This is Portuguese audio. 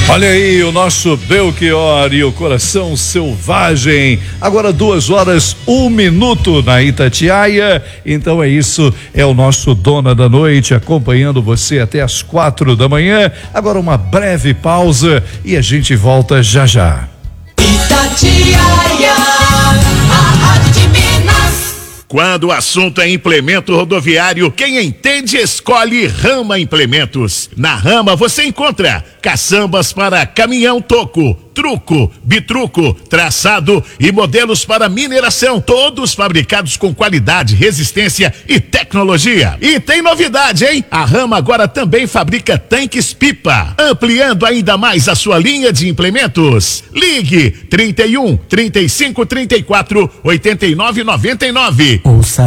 Olha aí o nosso Belchior e o Coração Selvagem. Agora 2h01 na Itatiaia. Então é isso, é o nosso Dona da Noite acompanhando você até as 4 da manhã. Agora uma breve pausa e a gente volta já já. Itatiaia, a rádio de Minas. Quando o assunto é implemento rodoviário, quem entende escolhe Rama Implementos. Na Rama você encontra caçambas para caminhão toco, truco, bitruco, traçado e modelos para mineração, todos fabricados com qualidade, resistência e tecnologia. E tem novidade, hein? A Rama agora também fabrica tanques pipa, ampliando ainda mais a sua linha de implementos. Ligue 31 35 34 89 99. Ouça